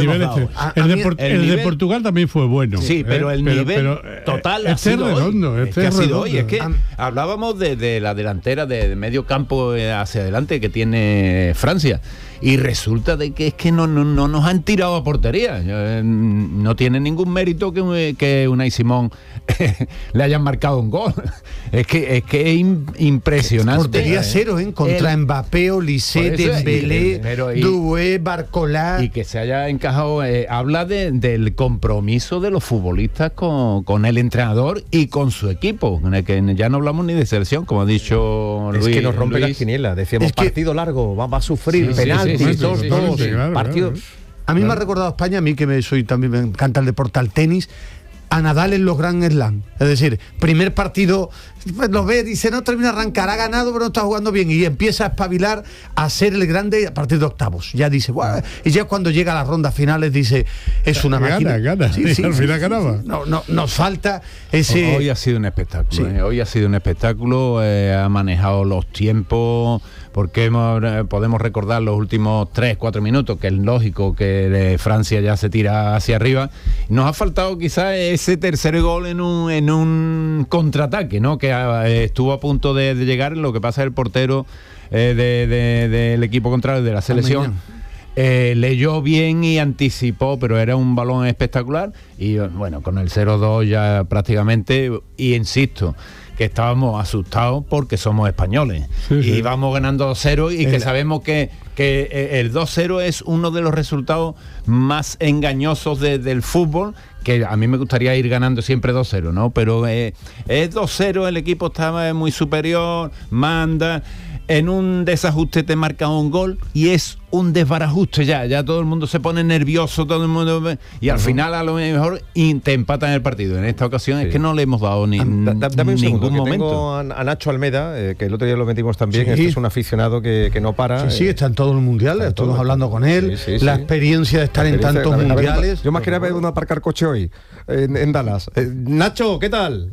nivel el de Portugal también fue bueno. Sí, pero el nivel total ha sido redondo. Ha sido hoy. Es que hablábamos de la delantera de medio campo hacia adelante que tiene Francia. Y resulta de que es que no nos han tirado a portería. No tiene ningún mérito que Unai Simón le hayan marcado un gol. Es que es impresionante. Portería cero, contra Mbappé, Olise, Dembélé, Doué, Barcola. Y que se haya encajado, habla del compromiso de los futbolistas con el entrenador y con su equipo. Que ya no hablamos ni de selección, como ha dicho Luis. Es que nos rompe la quiniela. Decíamos, partido largo, va a sufrir, penalti, partidos. A mí me ha recordado España, a mí que me encanta el deporte, al tenis, a Nadal en los Grand Slam. Es decir, primer partido, pues lo ve, dice, no termina, arrancar, ha ganado, pero no está jugando bien, y empieza a espabilar, a ser el grande a partir de octavos. Ya dice, ¡buah! Y ya cuando llega a las rondas finales dice, es una máquina. Gana. Sí, al final ganaba. No, nos falta ese... Hoy ha sido un espectáculo. Hoy ha sido un espectáculo, ha manejado los tiempos, porque podemos recordar los últimos 3-4 minutos, que es lógico que Francia ya se tira hacia arriba. Nos ha faltado quizás ese tercer gol en un contraataque, ¿no? Que estuvo a punto de llegar. Lo que pasa es el portero del equipo contrario, de la selección, leyó bien y anticipó, pero era un balón espectacular. Y bueno, con el 0-2 ya prácticamente, y insisto, que estábamos asustados porque somos españoles. Y vamos ganando 2-0 y que sabemos que el 2-0 es uno de los resultados más engañosos del fútbol, que a mí me gustaría ir ganando siempre 2-0, ¿no? Pero es 2-0, el equipo está muy superior, manda, en un desajuste te marca un gol y es un desbarajuste ya todo el mundo se pone nervioso, todo el mundo, y al final a lo mejor te empatan el partido. En esta ocasión es que no le hemos dado dame un ningún segundo, momento. Tengo a Nacho Almeda, que el otro día lo metimos también. Este es un aficionado que no para. Sí, está en todos los mundiales, estamos hablando con él, la experiencia de estar en tantos mundiales. Yo más quería ver dónde aparcar coche hoy, en Dallas. Nacho, ¿qué tal?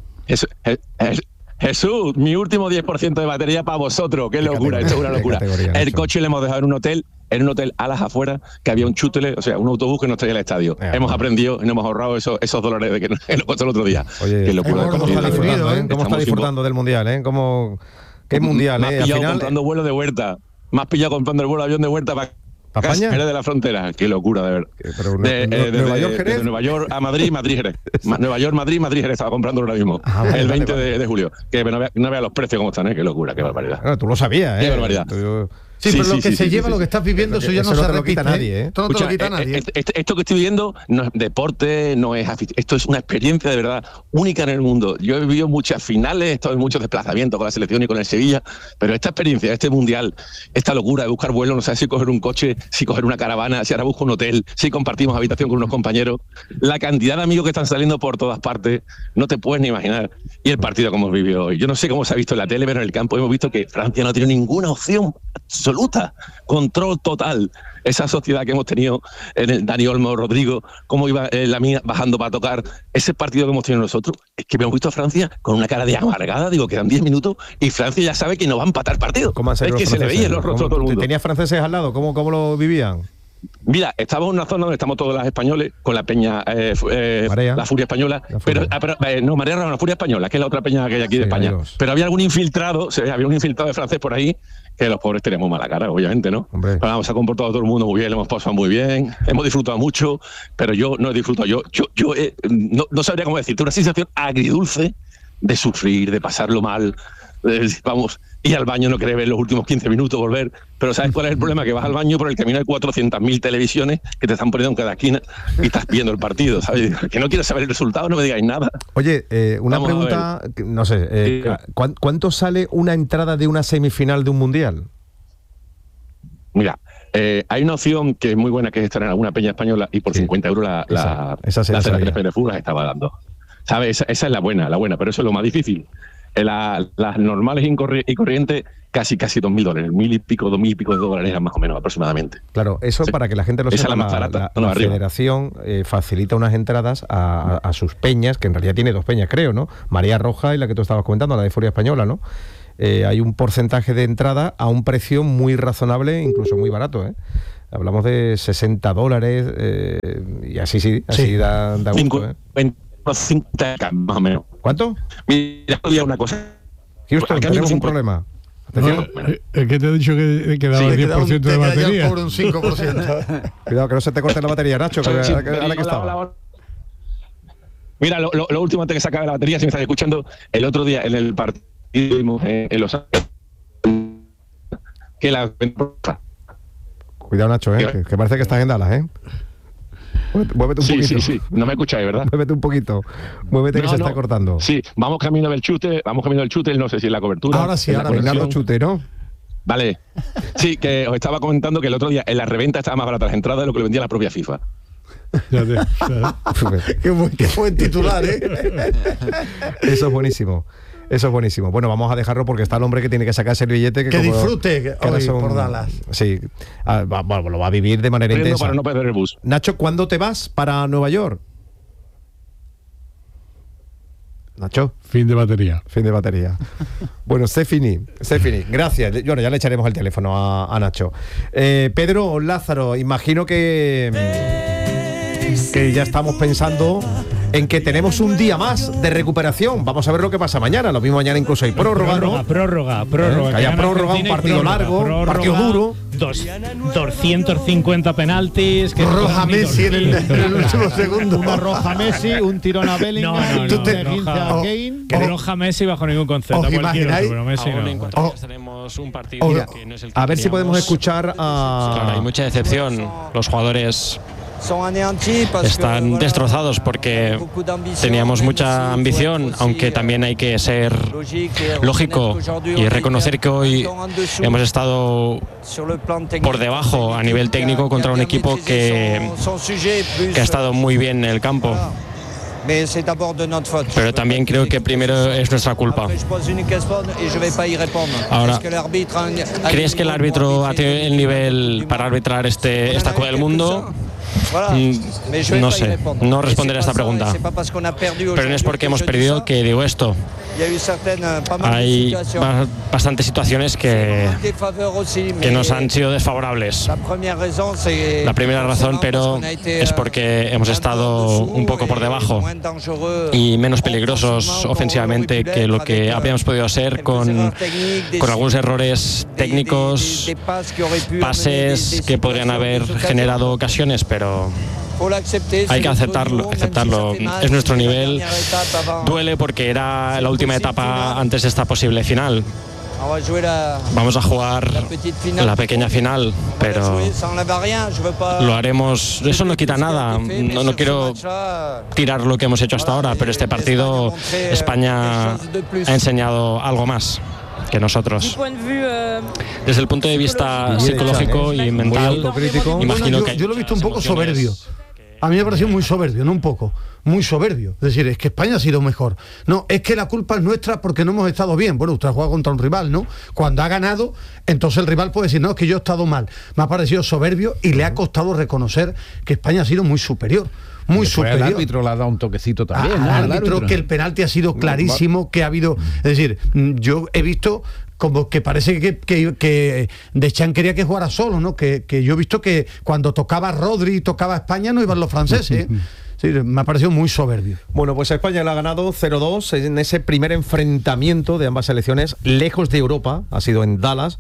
Jesús, mi último 10% de batería para vosotros. Qué locura, esto es una locura. El coche lo hemos dejado en un hotel a las afueras, que había un chútele, o sea, un autobús que nos traía al estadio. Hemos aprendido y nos hemos ahorrado esos dólares de que nos costó el otro día. Oye, qué locura. ¿Cómo está disfrutando del Mundial? ¿Qué Mundial? Al final, comprando vuelo de Huerta. Me has pillado comprando el vuelo de avión de Huerta para España. Jerez de la Frontera. Qué locura, de verdad. ¿Nueva York, Jerez? De Nueva York a Madrid, Jerez. Nueva York, Madrid, Jerez. Estaba comprando ahora mismo. El 20 de julio. Que no vea los precios cómo están, Qué locura, qué barbaridad. Tú lo sabías, Qué barbaridad. Sí, pero lo que se lleva, lo que estás viviendo, eso ya no se repite. Nadie, Esto no te lo quita nadie. Esto que estoy viviendo no es deporte, no es afición. Esto es una experiencia de verdad única en el mundo. Yo he vivido muchas finales, he estado en muchos desplazamientos con la selección y con el Sevilla, pero esta experiencia, este mundial, esta locura de buscar vuelos, no sabes si coger un coche, si coger una caravana, si ahora busco un hotel, si compartimos habitación con unos compañeros, la cantidad de amigos que están saliendo por todas partes, no te puedes ni imaginar. Y el partido como hemos vivido hoy. Yo no sé cómo se ha visto en la tele, pero en el campo hemos visto que Francia no tiene ninguna opción absoluta, control total. Esa sociedad que hemos tenido en el Dani Olmo, Rodrigo, cómo iba la mía bajando para tocar, ese partido que hemos tenido nosotros, es que hemos visto a Francia con una cara de amargada, digo, quedan 10 minutos y Francia ya sabe que no va a empatar el partido. Es que se le veía en los rostros a todo el mundo. ¿Tenías franceses al lado? ¿Cómo lo vivían? Mira, estamos en una zona donde estamos todos los españoles, con la peña, la Furia Española, Marea Roja, la Furia Española, que es la otra peña que hay aquí de España. Pero había algún infiltrado, había un infiltrado de francés por ahí, que los pobres teníamos mala cara, obviamente, ¿no? Pero vamos, se ha comportado todo el mundo muy bien, lo hemos pasado muy bien, hemos disfrutado mucho, pero yo no he disfrutado. Yo no sabría cómo decirte, una sensación agridulce de sufrir, de pasarlo mal, vamos, ir al baño, no querer ver los últimos 15 minutos, volver. Pero ¿sabes cuál es el problema? Que vas al baño, por el camino hay 400.000 televisiones que te están poniendo en cada esquina y estás viendo el partido, ¿sabes? Que no quieres saber el resultado, no me digáis nada. Oye, una pregunta, no sé, ¿cuánto sale una entrada de una semifinal de un mundial? Mira, hay una opción que es muy buena, que es estar en alguna peña española, y por 50 euros la Crespe de Fútbol estaba dando. ¿Sabes? Esa es la buena, pero eso es lo más difícil. Las normales y corrientes, casi $2.000, $1.000 y pico, $2.000 y pico de dólares más o menos aproximadamente. Claro, eso para que la gente lo sepa, la federación facilita unas entradas a sus peñas, que en realidad tiene dos peñas, creo, ¿no? Marea Roja y la que tú estabas comentando, la de Furia Española, ¿no? Hay un porcentaje de entrada a un precio muy razonable, incluso muy barato, Hablamos de $60 y así da gusto. 50 más o menos. ¿Cuánto? Mira, había una cosa. Houston, tenemos un problema. Atención. Es que te he dicho que quedaba el 10% de batería. Por un 5%. Cuidado que no se te corte la batería, Nacho. Ahora que estaba. Mira, lo último antes que se acabe la batería, si me estás escuchando, el otro día en el partido en Los Ángeles, que la... Cuidado, Nacho, que parece que estás en Dallas, Muévete un poquito. Sí, no me escucháis, ¿verdad? Muévete un poquito. Muévete, que se está cortando. Sí, vamos camino del chute, no sé si es la cobertura. Ahora sí, ahora Ricardo Chute, ¿no? Vale. Sí, que os estaba comentando que el otro día en la reventa estaba más barata las entradas de lo que le vendía la propia FIFA. Qué buen titular, Eso es buenísimo. Bueno, vamos a dejarlo porque está el hombre que tiene que sacarse el billete. Que disfrute hoy por Dallas. Sí, bueno, lo va a vivir de manera intensa. Para no perder el bus. Nacho, ¿cuándo te vas para Nueva York? Nacho. Fin de batería. Bueno, Stefini, gracias. Bueno, ya le echaremos el teléfono a Nacho. Pedro Lázaro, imagino que ya estamos pensando en que tenemos un día más de recuperación. Vamos a ver lo que pasa mañana. Lo mismo mañana incluso hay prórroga, ¿no? Prórroga. Que haya prórroga, un partido largo, partido duro. 250 penaltis. Roja Messi en el último segundo. Una roja Messi, un tirón a Bellingham. Roja Messi bajo ningún concepto. ¿Os imagináis? Pero Messi no. Tenemos un partido que no es el que a ver si podemos escuchar a... Claro, hay mucha decepción. Los jugadores están destrozados porque teníamos mucha ambición, aunque también hay que ser lógico y reconocer que hoy hemos estado por debajo a nivel técnico contra un equipo que ha estado muy bien en el campo. Pero también creo que primero es nuestra culpa. Ahora, ¿crees que el árbitro ha tenido el nivel para arbitrar esta Copa del Mundo? No sé, no responderé a esta pregunta. Pero no es porque hemos perdido que digo esto. Hay bastantes situaciones que nos han sido desfavorables. La primera razón, pero es porque hemos estado un poco por debajo y menos peligrosos ofensivamente que lo que habíamos podido ser con algunos errores técnicos, pases que podrían haber generado ocasiones, pero hay que aceptarlo. Es nuestro nivel. Duele porque era la última etapa antes de esta posible final. Vamos a jugar la pequeña final, pero lo haremos. Eso no quita nada. No quiero tirar lo que hemos hecho hasta ahora, pero este partido España ha enseñado algo más que nosotros. Desde el punto de vista psicológico y mental, imagino que yo lo he visto un poco soberbio. A mí me ha parecido muy soberbio, no un poco, muy soberbio. Es decir, es que España ha sido mejor. No, es que la culpa es nuestra porque no hemos estado bien. Bueno, usted ha jugado contra un rival, ¿no? Cuando ha ganado, entonces el rival puede decir, no, es que yo he estado mal. Me ha parecido soberbio y le ha costado reconocer que España ha sido muy superior. Muy superior. El árbitro le ha dado un toquecito también. Al árbitro, que el penalti ha sido clarísimo, que ha habido... Es decir, yo he visto como que parece que Deschamps quería que jugara solo, ¿no? Que yo he visto que cuando tocaba Rodri y tocaba España no iban los franceses, Sí, me ha parecido muy soberbio. Bueno, pues España le ha ganado 0-2 en ese primer enfrentamiento de ambas selecciones, lejos de Europa, ha sido en Dallas,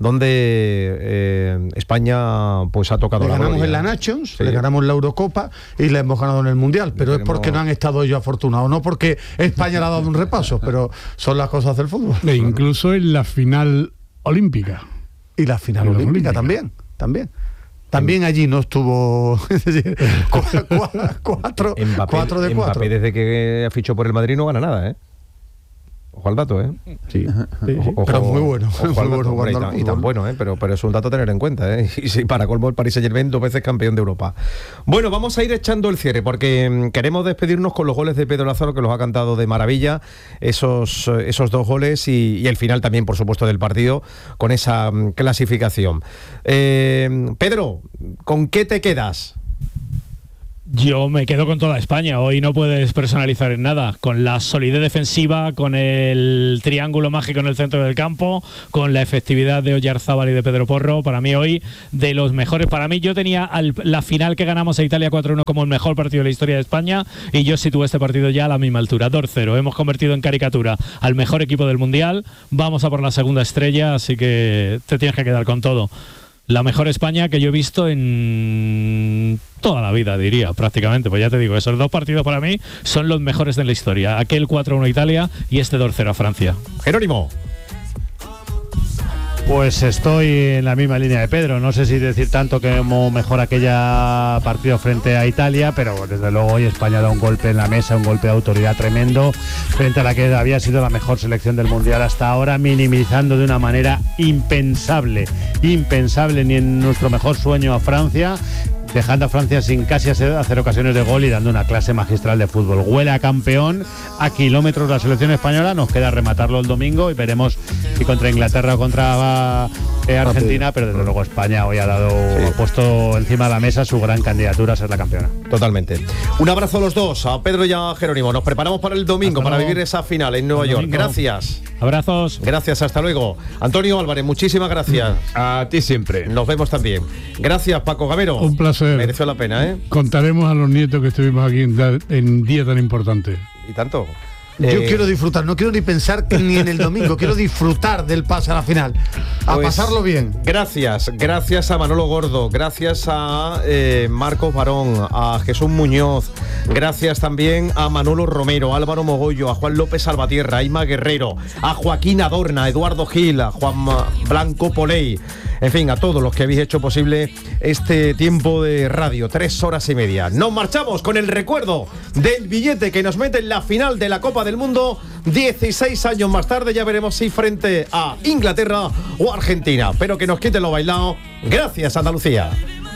donde España pues ha tocado la gloria. Le ganamos en la Nations, le ganamos en la Eurocopa y le hemos ganado en el Mundial, pero es porque no han estado ellos afortunados, no porque España le ha dado un repaso, pero son las cosas del fútbol. E incluso en la final olímpica. Y la final olímpica también. También allí no estuvo, es decir, 4 de 4. Mbappé desde que fichó por el Madrid no gana nada, ¿eh? Ojo al dato, ¿eh? Sí. Ojo, pero muy bueno. Y tan bueno, ¿eh? Pero es un dato a tener en cuenta, ¿eh? Y sí, para colmo el Paris Saint-Germain 2 veces campeón de Europa. Bueno, vamos a ir echando el cierre porque queremos despedirnos con los goles de Pedro Lázaro, que los ha cantado de maravilla, esos 2 goles y el final también, por supuesto, del partido con esa clasificación. Pedro, ¿con qué te quedas? Yo me quedo con toda España. Hoy no puedes personalizar en nada. Con la solidez defensiva, con el triángulo mágico en el centro del campo, con la efectividad de Oyarzábal y de Pedro Porro. Para mí hoy, de los mejores. Para mí, yo tenía la final que ganamos a Italia 4-1 como el mejor partido de la historia de España, y yo sitúo este partido ya a la misma altura, 2-0. Hemos convertido en caricatura al mejor equipo del Mundial. Vamos a por la segunda estrella, así que te tienes que quedar con todo. La mejor España que yo he visto en toda la vida, diría, prácticamente. Pues ya te digo, esos dos partidos para mí son los mejores de la historia. Aquel 4-1 Italia y este 2-0 a Francia. Jerónimo. Pues estoy en la misma línea de Pedro. No sé si decir tanto que mejor aquella partido frente a Italia, pero desde luego hoy España da un golpe en la mesa, un golpe de autoridad tremendo frente a la que había sido la mejor selección del Mundial hasta ahora, minimizando de una manera impensable ni en nuestro mejor sueño a Francia, dejando a Francia sin casi hacer ocasiones de gol y dando una clase magistral de fútbol. Huele a campeón, a kilómetros de la selección española. Nos queda rematarlo el domingo y veremos si contra Inglaterra o contra Argentina, pero desde luego España hoy ha puesto encima de la mesa su gran candidatura a ser la campeona. Totalmente. Un abrazo a los dos, a Pedro y a Jerónimo. Nos preparamos para el domingo, para vivir esa final en Nueva York. Gracias. Abrazos. Gracias, hasta luego. Antonio Álvarez, muchísimas gracias. A ti siempre. Nos vemos también. Gracias, Paco Gamero. Un placer. Mereció la pena, ¿eh? Contaremos a los nietos que estuvimos aquí en día tan importante. Y tanto. Yo quiero disfrutar, no quiero ni pensar que ni en el domingo, quiero disfrutar del pase a la final, a pasarlo bien. Gracias a Manolo Gordo, gracias a Marcos Barón, a Jesús Muñoz, gracias también a Manolo Romero, a Álvaro Mogollo, a Juan López Salvatierra, a Ima Guerrero, a Joaquín Adorna, a Eduardo Gil, a Juan Blanco Poley, en fin, a todos los que habéis hecho posible este tiempo de radio, 3 horas y media. Nos marchamos con el recuerdo del billete que nos mete en la final de la Copa del Mundo 16 años más tarde. Ya veremos si frente a Inglaterra o Argentina, pero que nos quite lo bailado. Gracias, Andalucía.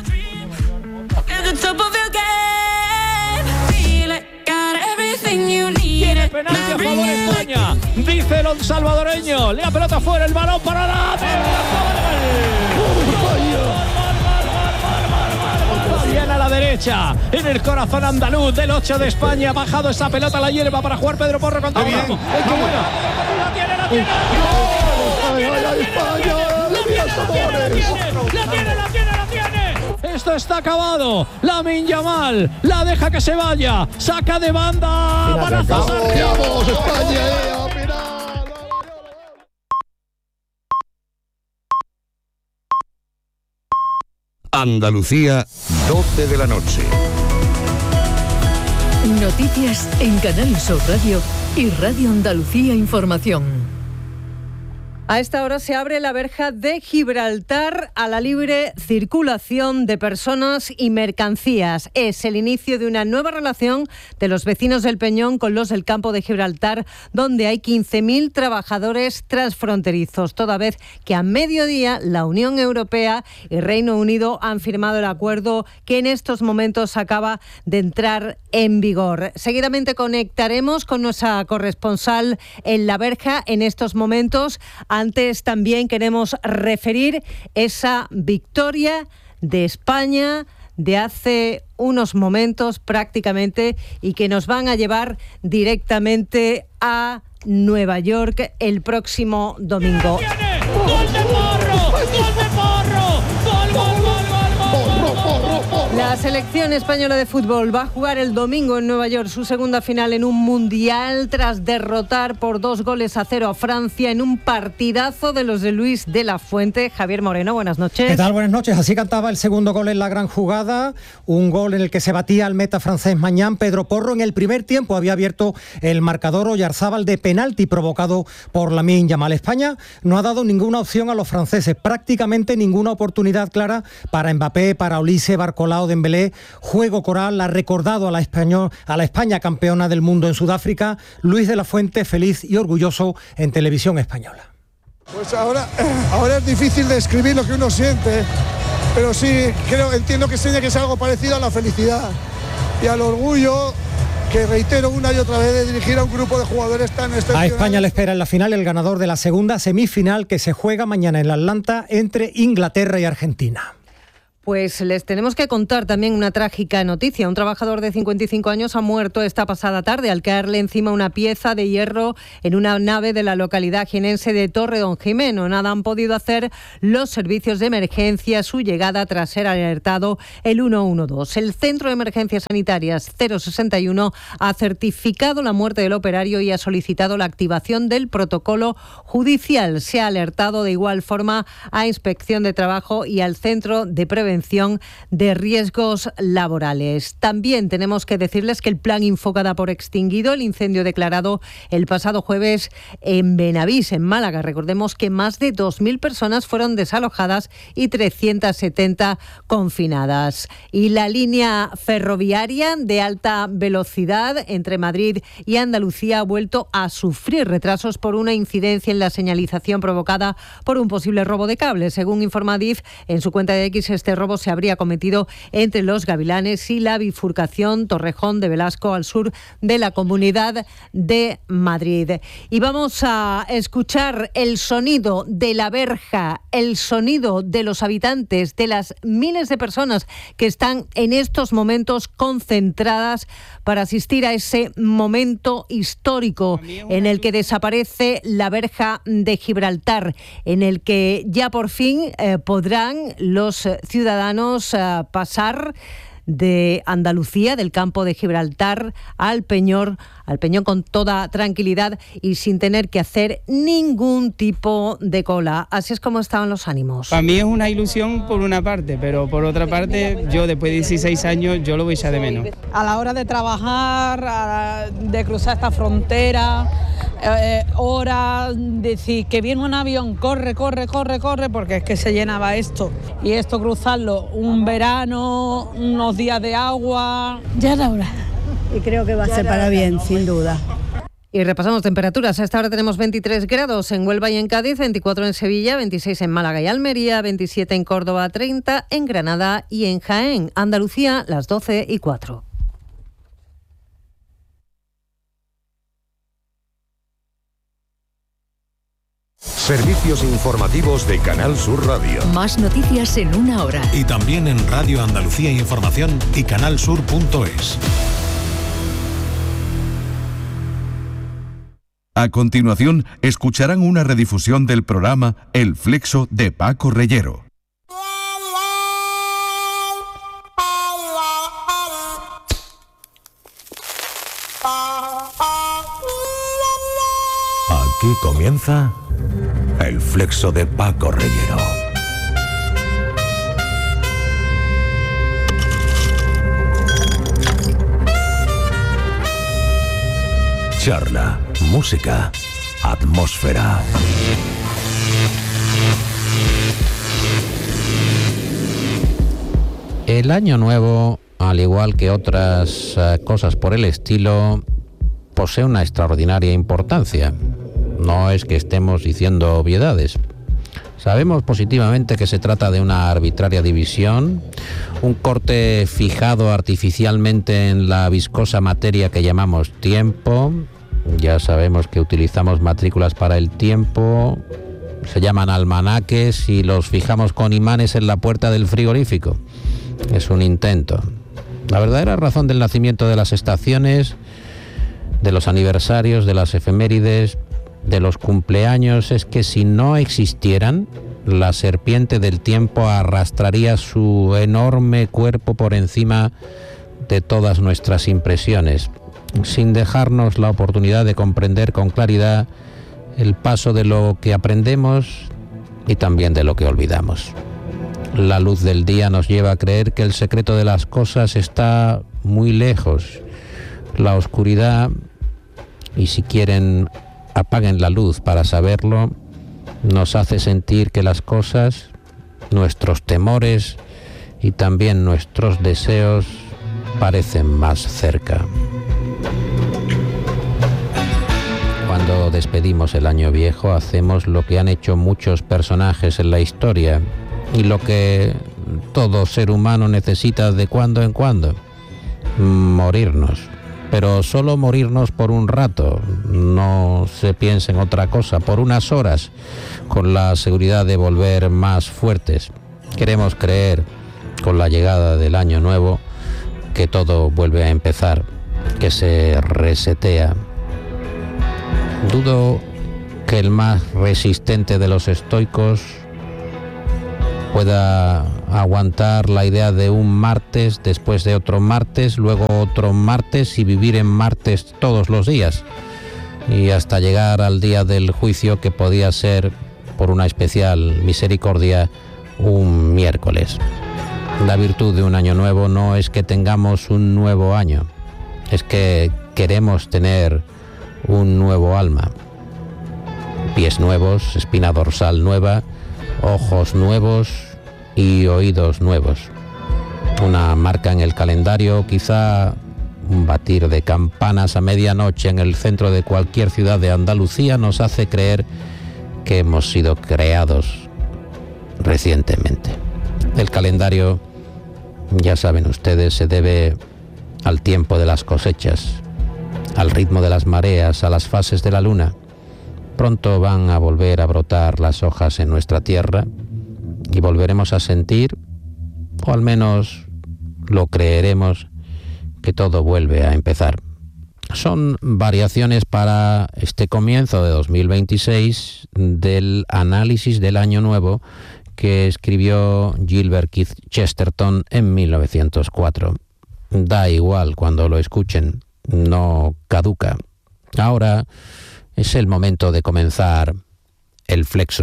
Tiene penalti a favor España, dice el salvadoreño. La pelota fuera, el balón para la bien a la derecha, en el corazón andaluz del 8 de España. Ha bajado esa pelota a la hierba para jugar Pedro Porro contra Ramos. La tiene. Esto está acabado. Lamine Yamal la deja que se vaya. Saca de banda. ¡Vamos, España! Andalucía, 12 de la noche. Noticias en Canal Sur Radio y Radio Andalucía Información. A esta hora se abre la verja de Gibraltar a la libre circulación de personas y mercancías. Es el inicio de una nueva relación de los vecinos del Peñón con los del campo de Gibraltar, donde hay 15.000 trabajadores transfronterizos, toda vez que a mediodía la Unión Europea y Reino Unido han firmado el acuerdo que en estos momentos acaba de entrar en vigor. Seguidamente conectaremos con nuestra corresponsal en la verja en estos momentos. Antes también queremos referir esa victoria de España de hace unos momentos prácticamente y que nos van a llevar directamente a Nueva York el próximo domingo. ¡Gol de Porro! ¡Gol de Porro! ¡Gol! La selección española de fútbol va a jugar el domingo en Nueva York su segunda final en un mundial tras derrotar por 2-0 a Francia en un partidazo de los de Luis de la Fuente. Javier Moreno, buenas noches. ¿Qué tal? Buenas noches. Así cantaba el segundo gol en la gran jugada, un gol en el que se batía al meta francés Mañán. Pedro Porro en el primer tiempo había abierto el marcador. Oyarzábal de penalti provocado por Lamine Yamal. España no ha dado ninguna opción a los franceses, prácticamente ninguna oportunidad clara para Mbappé, para Olise, Barcolao, Dembélé. Juego coral, ha recordado a la España campeona del mundo en Sudáfrica. Luis de la Fuente feliz y orgulloso en televisión española. Pues ahora es difícil describir lo que uno siente, pero sí entiendo que tiene que ser algo parecido a la felicidad y al orgullo que reitero una y otra vez de dirigir a un grupo de jugadores tan excepcionales. A España le espera en la final el ganador de la segunda semifinal que se juega mañana en Atlanta entre Inglaterra y Argentina. Pues les tenemos que contar también una trágica noticia. Un trabajador de 55 años ha muerto esta pasada tarde al caerle encima una pieza de hierro en una nave de la localidad jienense de Torredonjimeno. Nada han podido hacer los servicios de emergencia a su llegada tras ser alertado el 112. El Centro de Emergencias Sanitarias 061 ha certificado la muerte del operario y ha solicitado la activación del protocolo judicial. Se ha alertado de igual forma a Inspección de Trabajo y al Centro de Prevención de Riesgos Laborales. También tenemos que decirles que el plan Infoca da por extinguido el incendio declarado el pasado jueves en Benavís, en Málaga. Recordemos que más de 2.000 personas fueron desalojadas y 370 confinadas. Y la línea ferroviaria de alta velocidad entre Madrid y Andalucía ha vuelto a sufrir retrasos por una incidencia en la señalización provocada por un posible robo de cables. Según informa Adif, en su cuenta de X, este robo se habría cometido entre Los Gavilanes y la bifurcación Torrejón de Velasco al sur de la Comunidad de Madrid. Y vamos a escuchar el sonido de la verja, el sonido de los habitantes, de las miles de personas que están en estos momentos concentradas para asistir a ese momento histórico en el que desaparece la verja de Gibraltar, en el que ya por fin podrán los ciudadanos pasar de Andalucía, del campo de Gibraltar al Peñón con toda tranquilidad y sin tener que hacer ningún tipo de cola. Así es como estaban los ánimos. Para mí es una ilusión por una parte, pero por otra parte, yo después de 16 años, yo lo voy a echar de menos. A la hora de trabajar, de cruzar esta frontera, horas, decir que viene un avión, corre, porque es que se llenaba esto. Y esto cruzarlo, un verano, unos días de agua. Ya era hora. Y creo que va a ser para bien, sin duda. Y repasamos temperaturas. A esta hora tenemos 23 grados en Huelva y en Cádiz, 24 en Sevilla, 26 en Málaga y Almería, 27 en Córdoba, 30 en Granada y en Jaén. Andalucía, las 12:04. Servicios informativos de Canal Sur Radio. Más noticias en una hora. Y también en Radio Andalucía Información y canalsur.es. A continuación, escucharán una redifusión del programa El Flexo de Paco Reyero. Aquí comienza El Flexo de Paco Reyero. Charla, música, atmósfera. El Año Nuevo, al igual que otras cosas por el estilo, posee una extraordinaria importancia. No es que estemos diciendo obviedades. Sabemos positivamente que se trata de una arbitraria división, un corte fijado artificialmente en la viscosa materia que llamamos tiempo. Ya sabemos que utilizamos matrículas para el tiempo, se llaman almanaques y los fijamos con imanes en la puerta del frigorífico. Es un intento. La verdadera razón del nacimiento de las estaciones, de los aniversarios, de las efemérides, de los cumpleaños, es que si no existieran, la serpiente del tiempo arrastraría su enorme cuerpo por encima de todas nuestras impresiones, sin dejarnos la oportunidad de comprender con claridad el paso de lo que aprendemos y también de lo que olvidamos. La luz del día nos lleva a creer que el secreto de las cosas está muy lejos. La oscuridad, y si quieren apaguen la luz para saberlo, nos hace sentir que las cosas, nuestros temores y también nuestros deseos parecen más cerca. Cuando despedimos el año viejo, hacemos lo que han hecho muchos personajes en la historia y lo que todo ser humano necesita de cuando en cuando: morirnos. Pero solo morirnos por un rato, no se piense en otra cosa, por unas horas, con la seguridad de volver más fuertes. Queremos creer con la llegada del año nuevo, que todo vuelve a empezar, que se resetea. Dudo que el más resistente de los estoicos pueda aguantar la idea de un martes, después de otro martes, luego otro martes y vivir en martes todos los días, y hasta llegar al día del juicio, que podía ser, por una especial misericordia, un miércoles. La virtud de un año nuevo no es que tengamos un nuevo año, es que queremos tener un nuevo alma. Pies nuevos, espina dorsal nueva, ojos nuevos y oídos nuevos. Una marca en el calendario, quizá un batir de campanas a medianoche en el centro de cualquier ciudad de Andalucía nos hace creer que hemos sido creados recientemente. El calendario, ya saben ustedes, se debe al tiempo de las cosechas, al ritmo de las mareas, a las fases de la luna. Pronto van a volver a brotar las hojas en nuestra tierra y volveremos a sentir, o al menos lo creeremos, que todo vuelve a empezar. Son variaciones para este comienzo de 2026 del análisis del año nuevo que escribió Gilbert Keith Chesterton en 1904. Da igual cuando lo escuchen, no caduca. Ahora es el momento de comenzar el Flexo.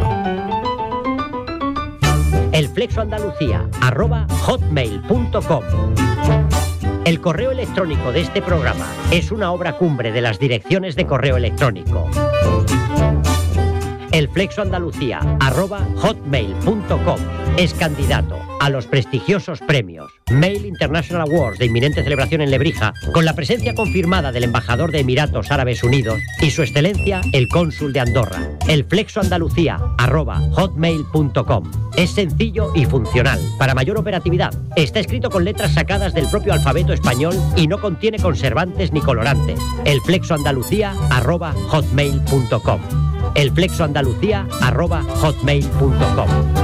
elflexoandalucía@hotmail.com. El correo electrónico de este programa es una obra cumbre de las direcciones de correo electrónico. elflexoandalucía@hotmail.com es candidato a los prestigiosos premios Mail International Awards de inminente celebración en Lebrija, con la presencia confirmada del embajador de Emiratos Árabes Unidos y su excelencia el cónsul de Andorra. elflexoandalucía@hotmail.com es sencillo y funcional. Para mayor operatividad, está escrito con letras sacadas del propio alfabeto español y no contiene conservantes ni colorantes. elflexoandalucía@hotmail.com elflexoandalucía@hotmail.com